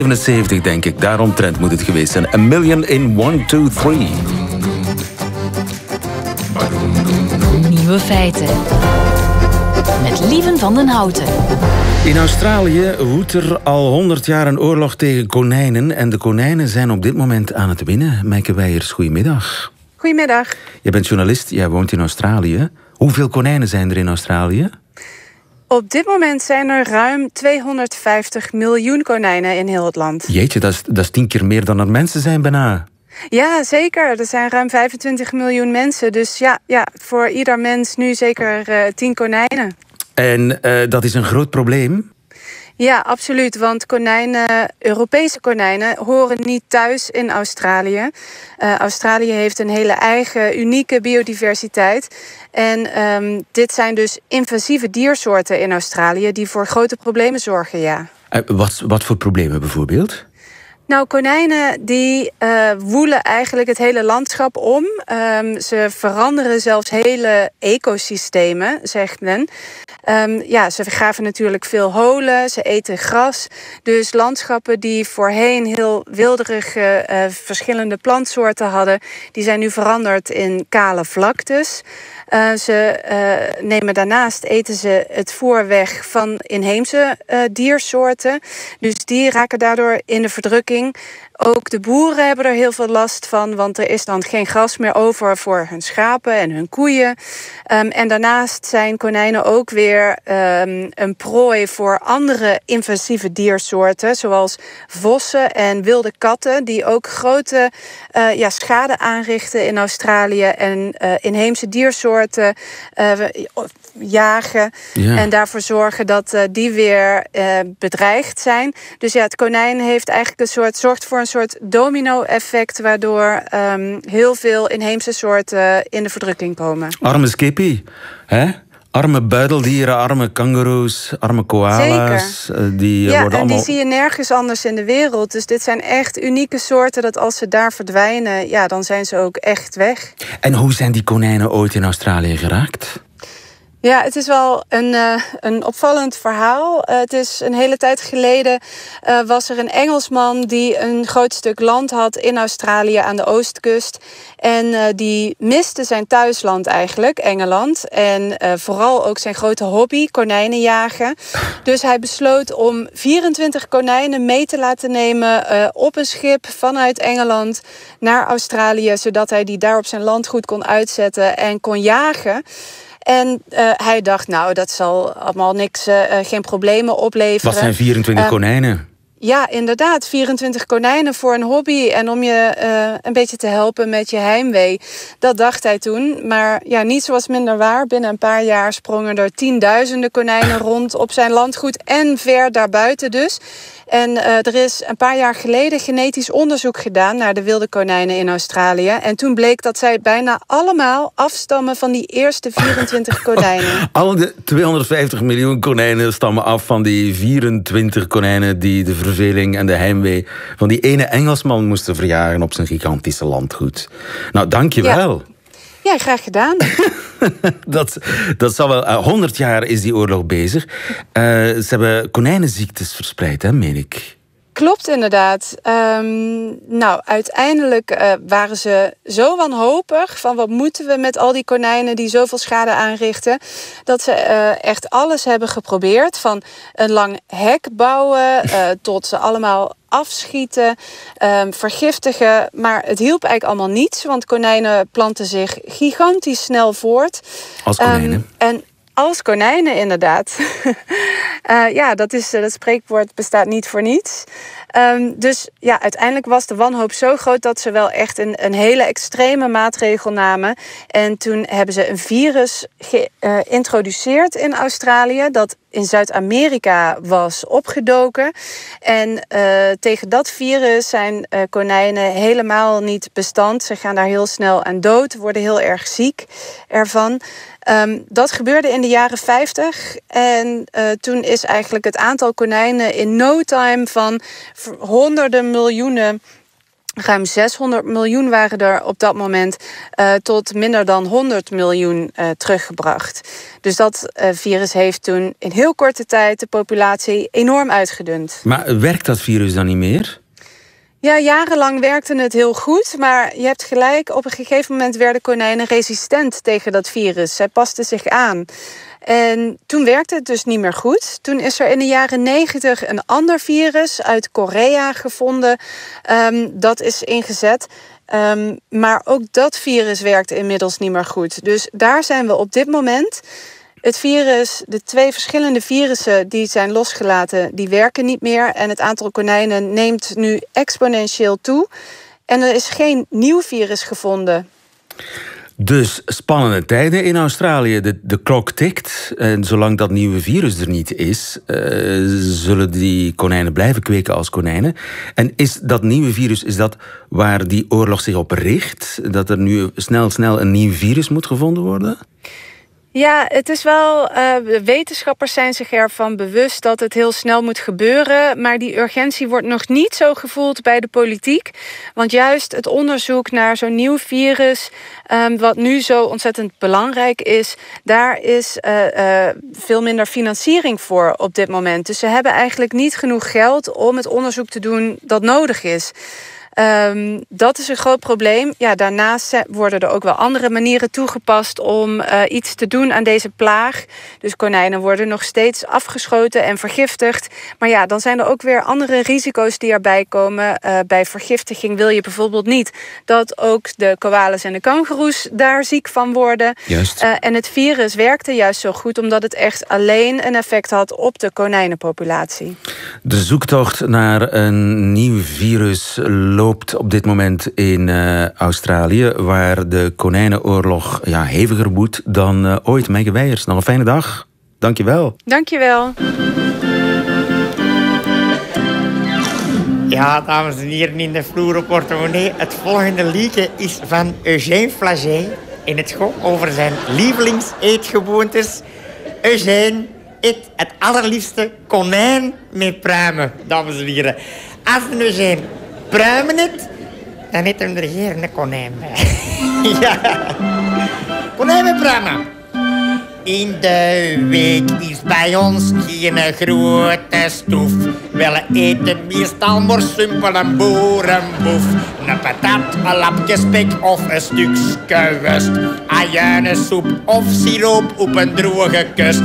77, denk ik. Daaromtrent moet het geweest zijn. A Million in 1, 2, 3. Nieuwe feiten. Met Lieven van den Houten. In Australië woedt er al 100 jaar een oorlog tegen konijnen. En de konijnen zijn op dit moment aan het winnen. Meike Weijers, goedemiddag. Goedemiddag. Je bent journalist, jij woont in Australië. Hoeveel konijnen zijn er in Australië? Op dit moment zijn er ruim 250 miljoen konijnen in heel het land. Jeetje, dat is 10 keer meer dan er mensen zijn bijna. Ja, zeker. Er zijn ruim 25 miljoen mensen. Dus ja, voor ieder mens nu zeker 10 konijnen. En dat is een groot probleem? Ja, absoluut. Want Europese konijnen horen niet thuis in Australië. Australië heeft een hele eigen, unieke biodiversiteit. En dit zijn dus invasieve diersoorten in Australië die voor grote problemen zorgen, ja. Wat voor problemen bijvoorbeeld? Nou, konijnen die woelen eigenlijk het hele landschap om. Ze veranderen zelfs hele ecosystemen, zegt men. Ze graven natuurlijk veel holen, ze eten gras. Dus landschappen die voorheen heel wilderige verschillende plantsoorten hadden, die zijn nu veranderd in kale vlaktes. Eten ze het voer weg van inheemse diersoorten. Dus die raken daardoor in de verdrukking. Ook de boeren hebben er heel veel last van, want er is dan geen gras meer over voor hun schapen en hun koeien. En daarnaast zijn konijnen ook weer een prooi voor andere invasieve diersoorten, zoals vossen en wilde katten, die ook grote schade aanrichten in Australië en inheemse diersoorten jagen. Ja. En daarvoor zorgen dat die weer bedreigd zijn. Dus ja, het konijn heeft eigenlijk zorgt voor een soort domino-effect, waardoor heel veel inheemse soorten in de verdrukking komen. Arme skippy, hè? Arme buideldieren, arme kangoeroes, arme koala's. Zeker. Die worden allemaal... die zie je nergens anders in de wereld. Dus dit zijn echt unieke soorten dat als ze daar verdwijnen, ja, dan zijn ze ook echt weg. En hoe zijn die konijnen ooit in Australië geraakt? Ja, het is wel een opvallend verhaal. Het is een hele tijd geleden was er een Engelsman die een groot stuk land had in Australië aan de oostkust. En die miste zijn thuisland eigenlijk, Engeland. En vooral ook zijn grote hobby, konijnen jagen. Dus hij besloot om 24 konijnen mee te laten nemen op een schip vanuit Engeland naar Australië, zodat hij die daar op zijn landgoed kon uitzetten en kon jagen. En hij dacht, nou, dat zal allemaal geen problemen opleveren. Wat zijn 24 konijnen? Ja, inderdaad, 24 konijnen voor een hobby en om je een beetje te helpen met je heimwee. Dat dacht hij toen, maar ja, niets was minder waar. Binnen een paar jaar sprongen er tienduizenden konijnen rond op zijn landgoed en ver daarbuiten dus. En er is een paar jaar geleden genetisch onderzoek gedaan naar de wilde konijnen in Australië. En toen bleek dat zij bijna allemaal afstammen van die eerste 24 konijnen. Alle de 250 miljoen konijnen stammen af van die 24 konijnen die de verveling en de heimwee van die ene Engelsman moesten verjagen op zijn gigantische landgoed. Nou, dank je wel. Ja, graag gedaan. Dat zal wel... 100 jaar is die oorlog bezig. Ze hebben konijnenziektes verspreid, hè, meen ik. Klopt, inderdaad. Uiteindelijk waren ze zo wanhopig van wat moeten we met al die konijnen die zoveel schade aanrichten, dat ze echt alles hebben geprobeerd. Van een lang hek bouwen tot ze allemaal afschieten, vergiftigen. Maar het hielp eigenlijk allemaal niets, want konijnen planten zich gigantisch snel voort. Als konijnen? Als konijnen, inderdaad. Dat spreekwoord bestaat niet voor niets. Dus ja, uiteindelijk was de wanhoop zo groot dat ze wel echt een hele extreme maatregel namen. En toen hebben ze een virus geïntroduceerd in Australië dat in Zuid-Amerika was opgedoken. En tegen dat virus zijn konijnen helemaal niet bestand. Ze gaan daar heel snel aan dood, worden heel erg ziek ervan. Dat gebeurde in de jaren 50. En toen is eigenlijk het aantal konijnen in no time van honderden miljoenen Ruim 600 miljoen waren er op dat moment tot minder dan 100 miljoen teruggebracht. Dus dat virus heeft toen in heel korte tijd de populatie enorm uitgedund. Maar werkt dat virus dan niet meer? Ja, jarenlang werkte het heel goed, maar je hebt gelijk. Op een gegeven moment werden konijnen resistent tegen dat virus. Zij pasten zich aan. En toen werkte het dus niet meer goed. Toen is er in de jaren 90 een ander virus uit Korea gevonden. Dat is ingezet. Maar ook dat virus werkte inmiddels niet meer goed. Dus daar zijn we op dit moment. Het virus, de 2 verschillende virussen die zijn losgelaten, die werken niet meer. En het aantal konijnen neemt nu exponentieel toe. En er is geen nieuw virus gevonden. Dus spannende tijden in Australië. De klok tikt. En zolang dat nieuwe virus er niet is, zullen die konijnen blijven kweken als konijnen. En is dat nieuwe virus, is dat waar die oorlog zich op richt? Dat er nu snel een nieuw virus moet gevonden worden? Ja, het is wel. Wetenschappers zijn zich ervan bewust dat het heel snel moet gebeuren. Maar die urgentie wordt nog niet zo gevoeld bij de politiek. Want juist het onderzoek naar zo'n nieuw virus, wat nu zo ontzettend belangrijk is, daar is veel minder financiering voor op dit moment. Dus ze hebben eigenlijk niet genoeg geld om het onderzoek te doen dat nodig is. Dat is een groot probleem. Ja, daarnaast worden er ook wel andere manieren toegepast om iets te doen aan deze plaag. Dus konijnen worden nog steeds afgeschoten en vergiftigd. Maar ja, dan zijn er ook weer andere risico's die erbij komen. Bij vergiftiging wil je bijvoorbeeld niet dat ook de koalas en de kangoeroes daar ziek van worden. Juist. En het virus werkte juist zo goed omdat het echt alleen een effect had op de konijnenpopulatie. De zoektocht naar een nieuw virus loopt op dit moment in Australië, waar de konijnenoorlog heviger woedt dan ooit. Meike Weijers, nog een fijne dag. Dank je wel. Dank je wel. Ja, dames en heren, in de Vloerenportemonnee. Het volgende liedje is van Eugène Flagey. En het gaat over zijn lievelingseetgewoontes. Eugène eet het allerliefste konijn met pruimen, dames en heren. Als een Eugène pruimen het, dan eet hem er geen konijn bij. Ja. Konijn met pruimen. In de week is bij ons geen grote stoef. We eten meestal maar simpel een boerenboef. Een patat, een lapje spek of een stukje wurst. Ajuinensoep of siroop op een droge kust.